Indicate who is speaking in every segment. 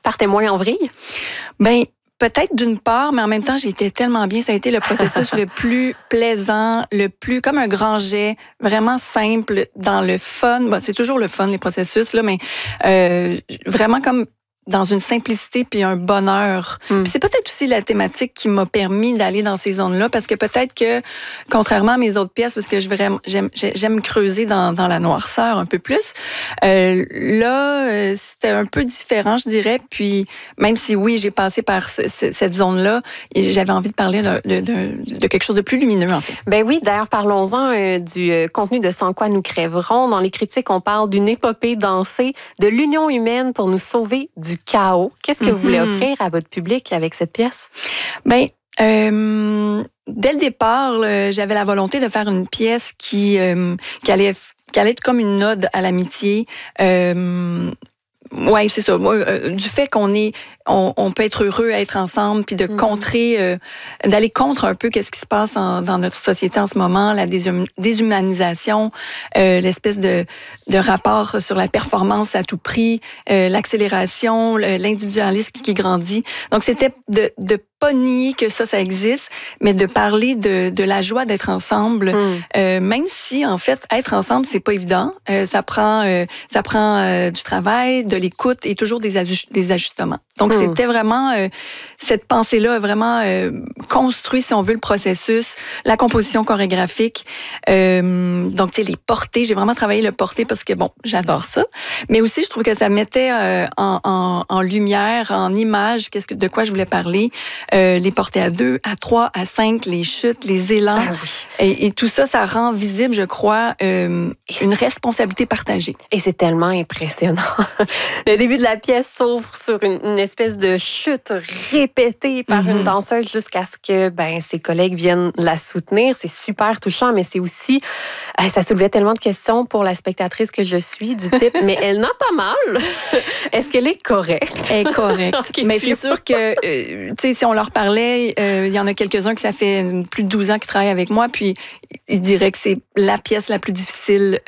Speaker 1: partais moins en vrille?
Speaker 2: Ben, peut-être d'une part, mais en même temps, j'étais tellement bien. Ça a été le processus le plus plaisant, le plus comme un grand jet, vraiment simple, dans le fun. Bon, c'est toujours le fun, les processus, là, mais vraiment comme dans une simplicité puis un bonheur. Puis c'est peut-être aussi la thématique qui m'a permis d'aller dans ces zones-là, parce que peut-être que, contrairement à mes autres pièces, parce que j'aime creuser dans la noirceur un peu plus, là, c'était un peu différent, je dirais. Puis même si oui, j'ai passé par cette zone-là, j'avais envie de parler de quelque chose de plus lumineux, en fait.
Speaker 1: Ben oui, d'ailleurs, parlons-en du contenu de Sans quoi nous crèverons. Dans les critiques, on parle d'une épopée dansée, de l'union humaine pour nous sauver du chaos. Qu'est-ce que vous voulez offrir à votre public avec cette pièce?
Speaker 2: Ben, dès le départ, j'avais la volonté de faire une pièce qui allait être comme une ode à l'amitié. Oui, c'est ça. Du fait on peut être heureux à être ensemble, puis de contrer, d'aller contre un peu qu'est-ce qui se passe dans notre société en ce moment, la déshumanisation, l'espèce de rapport sur la performance à tout prix, l'accélération, l'individualisme qui grandit. Donc, c'était de pas nier que ça existe, mais de parler de la joie d'être ensemble, même si, en fait, être ensemble, c'est pas évident. Ça prend du travail, de l'écoute et toujours des ajustements. Donc, c'était vraiment, cette pensée-là a vraiment construit, si on veut, le processus, la composition chorégraphique. Donc, tu sais, les portées, j'ai vraiment travaillé le porté parce que, bon, j'adore ça. Mais aussi, je trouve que ça mettait en lumière, en image, de quoi je voulais parler. Les portées à 2, à 3, à 5, les chutes, les élans.
Speaker 1: Ah oui.
Speaker 2: Et tout ça, ça rend visible, je crois, une responsabilité partagée.
Speaker 1: Et c'est tellement impressionnant. Le début de la pièce s'ouvre sur une espèce de chute répétée par une danseuse jusqu'à ce que ses collègues viennent la soutenir. C'est super touchant, mais c'est aussi... ça soulevait tellement de questions pour la spectatrice que je suis, du type, mais elle n'a pas mal. Est-ce qu'elle est correcte?
Speaker 2: Elle est correcte. Okay, mais c'est sûr que, tu sais, si on leur parlait, il y en a quelques-uns que ça fait plus de 12 ans qu'ils travaillent avec moi, puis ils diraient que c'est la pièce la plus difficile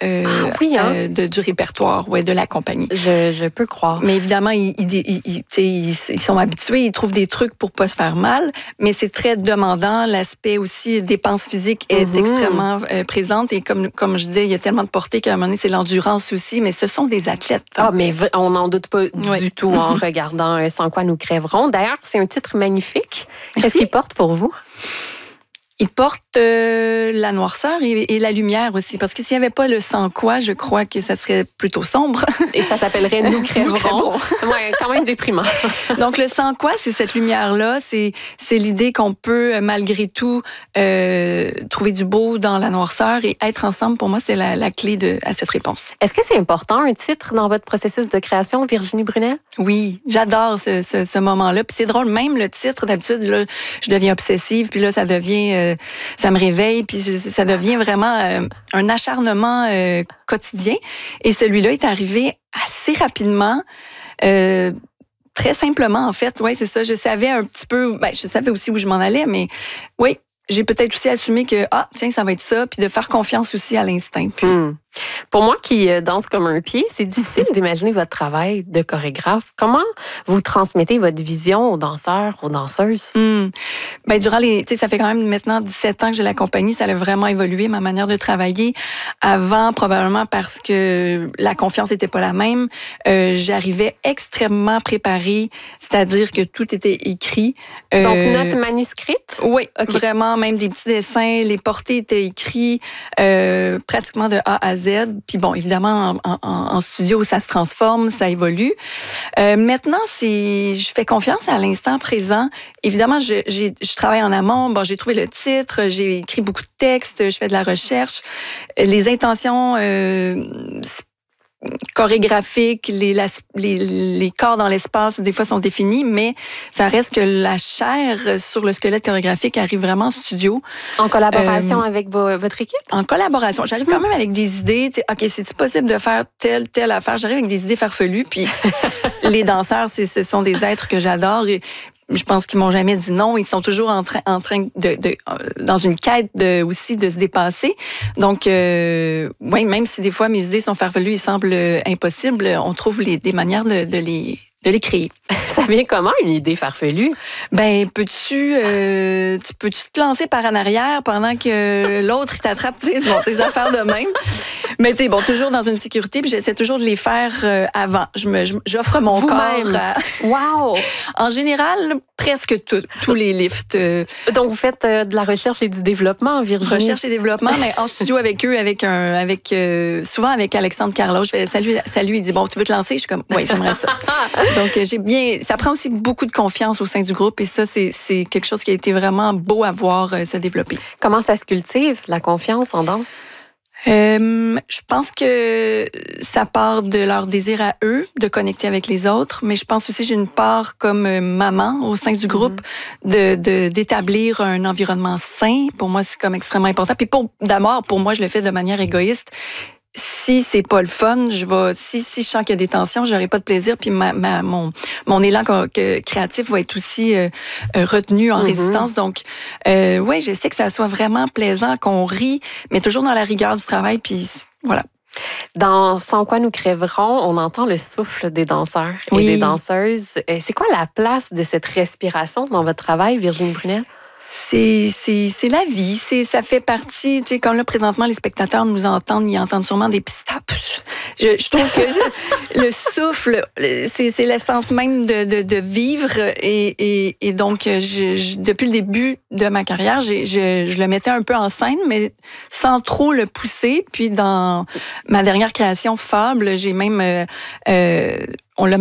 Speaker 2: du répertoire, de la compagnie.
Speaker 1: Je peux croire.
Speaker 2: Mais évidemment, ils sont habitués, ils trouvent des trucs pour pas se faire mal, mais c'est très demandant. L'aspect aussi dépense physique est extrêmement présente, et comme je disais, il y a tellement de portées qu'à un moment donné, c'est l'endurance aussi, mais ce sont des athlètes.
Speaker 1: Ah, mais on n'en doute pas du tout en regardant Sans quoi nous crèverons. D'ailleurs, c'est un titre magnifique. Qu'est-ce qu'il porte pour vous?
Speaker 2: Il porte la noirceur et la lumière aussi. Parce que s'il n'y avait pas le sans quoi, je crois que ça serait plutôt sombre.
Speaker 1: Et ça s'appellerait Nous crèverons. Ouais, quand même déprimant.
Speaker 2: Donc, le sans quoi, c'est cette lumière-là. C'est l'idée qu'on peut, malgré tout, trouver du beau dans la noirceur, et être ensemble, pour moi, c'est la clé à cette réponse.
Speaker 1: Est-ce que c'est important, un titre, dans votre processus de création, Virginie Brunel?
Speaker 2: Oui, j'adore ce moment-là. Puis c'est drôle, même le titre, d'habitude, là, je deviens obsessive, puis là, ça devient... ça me réveille, puis ça devient vraiment un acharnement quotidien. Et celui-là est arrivé assez rapidement, très simplement, en fait. Oui, c'est ça. Je savais un petit peu... je savais aussi où je m'en allais, mais oui, j'ai peut-être aussi assumé que, tiens, ça va être ça, puis de faire confiance aussi à l'instinct. Puis...
Speaker 1: Pour moi qui danse comme un pied, c'est difficile d'imaginer votre travail de chorégraphe. Comment vous transmettez votre vision aux danseurs, aux danseuses?
Speaker 2: Durant ça fait quand même maintenant 17 ans que j'ai la compagnie, ça a vraiment évolué, ma manière de travailler. Avant, probablement parce que la confiance n'était pas la même, j'arrivais extrêmement préparée, c'est-à-dire que tout était écrit.
Speaker 1: Donc, note manuscrite?
Speaker 2: Oui, vraiment, même des petits dessins, les portées étaient écrits pratiquement de A à Z. Puis bon, évidemment, en studio, ça se transforme, ça évolue. Maintenant, je fais confiance à l'instant présent. Évidemment, je travaille en amont. Bon, j'ai trouvé le titre, j'ai écrit beaucoup de textes, je fais de la recherche. Les intentions chorégraphiques, les corps dans l'espace, des fois sont définis, mais ça reste que la chair sur le squelette chorégraphique arrive vraiment en studio.
Speaker 1: En collaboration avec votre équipe?
Speaker 2: En collaboration. J'arrive quand même avec des idées. OK, c'est-tu possible de faire telle affaire? J'arrive avec des idées farfelues, puis les danseurs, ce sont des êtres que j'adore. Et je pense qu'ils m'ont jamais dit non. Ils sont toujours en train dans une quête aussi de se dépasser. Donc, même si des fois mes idées sont farfelues, ils semblent impossibles, on trouve des manières de les créer.
Speaker 1: Ça vient comment, une idée farfelue?
Speaker 2: Ben, tu peux-tu te lancer par en arrière pendant que l'autre, il t'attrape, tes affaires de même? Mais tu sais, bon, toujours dans une sécurité, puis j'essaie toujours de les faire avant. J'offre mon
Speaker 1: Vous-même.
Speaker 2: corps.
Speaker 1: Wow!
Speaker 2: En général, presque tous les lifts.
Speaker 1: Donc, vous faites de la recherche et du développement, Virginie?
Speaker 2: Recherche et développement, mais en studio avec eux, souvent avec Alexandre Carlo. Je fais salut, il dit bon, tu veux te lancer? Je suis comme oui, j'aimerais ça. Donc ça prend aussi beaucoup de confiance au sein du groupe et ça c'est quelque chose qui a été vraiment beau à voir se développer.
Speaker 1: Comment ça se cultive, la confiance en danse?
Speaker 2: Je pense que ça part de leur désir à eux de connecter avec les autres, mais je pense aussi j'ai une part comme maman au sein du groupe d'établir un environnement sain. Pour moi, c'est comme extrêmement important. Puis d'abord, pour moi, je le fais de manière égoïste. Si c'est pas le fun, si je sens qu'il y a des tensions, j'aurai pas de plaisir, puis mon élan créatif va être aussi retenu en résistance. Donc, ouais, j'essaie que ça soit vraiment plaisant, qu'on rit, mais toujours dans la rigueur du travail, puis voilà.
Speaker 1: Dans Sans quoi nous crèverons, on entend le souffle des danseurs et des danseuses. C'est quoi la place de cette respiration dans votre travail, Virginie Brunel?
Speaker 2: C'est la vie, ça fait partie, tu sais, comme là, présentement, les spectateurs nous entendent, ils entendent sûrement des petits tapes. Je trouve que le souffle, c'est l'essence même de vivre et donc, depuis le début de ma carrière, je le mettais un peu en scène, mais sans trop le pousser. Puis dans ma dernière création, Fable, j'ai même... on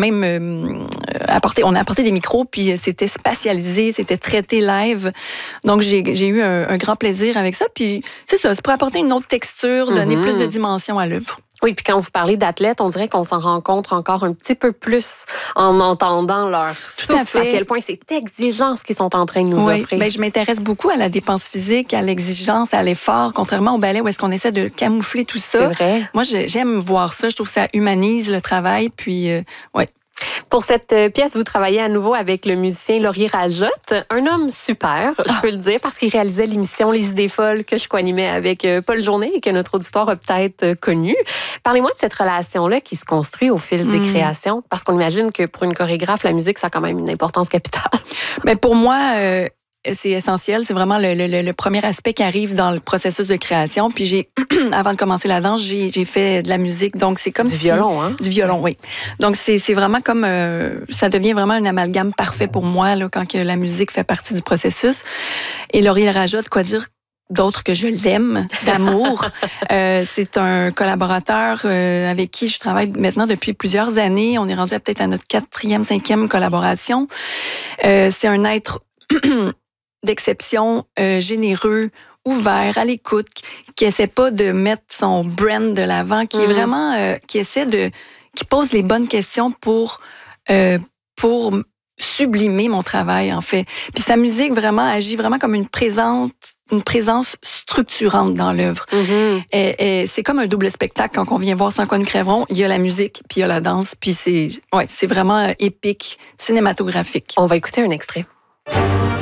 Speaker 2: a apporté des micros, puis c'était spatialisé, c'était traité live. Donc, j'ai eu un grand plaisir avec ça. Puis, c'est ça, c'est pour apporter une autre texture, donner plus de dimension à l'œuvre.
Speaker 1: Oui, puis quand vous parlez d'athlètes, on dirait qu'on s'en rencontre encore un petit peu plus en entendant leur souffle, à quel point c'est exigeant ce qu'ils sont en train de nous offrir.
Speaker 2: Ben, je m'intéresse beaucoup à la dépense physique, à l'exigence, à l'effort, contrairement au ballet où est-ce qu'on essaie de camoufler tout ça.
Speaker 1: C'est vrai.
Speaker 2: Moi, j'aime voir ça. Je trouve que ça humanise le travail, puis ouais.
Speaker 1: Pour cette pièce, vous travaillez à nouveau avec le musicien Laurier Rajotte, un homme super, je peux le dire, parce qu'il réalisait l'émission Les Idées folles que je co-animais avec Paul Journet et que notre auditoire a peut-être connu. Parlez-moi de cette relation-là qui se construit au fil des créations, parce qu'on imagine que pour une chorégraphe, la musique, ça a quand même une importance capitale.
Speaker 2: Mais pour moi... c'est essentiel, c'est vraiment le premier aspect qui arrive dans le processus de création. Puis avant de commencer la danse, j'ai fait de la musique, donc c'est comme
Speaker 1: du violon, hein?
Speaker 2: Du violon, oui. Donc c'est vraiment comme ça devient vraiment un amalgame parfait pour moi là quand que la musique fait partie du processus. Et Laurier Rajotte, quoi dire d'autre que je l'aime d'amour. C'est un collaborateur avec qui je travaille maintenant depuis plusieurs années. On est rendu peut-être à notre 4e, 5e collaboration. C'est un être d'exception, généreux, ouvert, à l'écoute, qui essaie pas de mettre son brand de l'avant, qui est vraiment, qui pose les bonnes questions pour sublimer mon travail, en fait. Puis sa musique vraiment agit vraiment comme une présence structurante dans l'œuvre. Et c'est comme un double spectacle quand on vient voir Sans quoi nous crèverons. Il y a la musique, puis il y a la danse, puis c'est vraiment épique, cinématographique.
Speaker 1: On va écouter un extrait.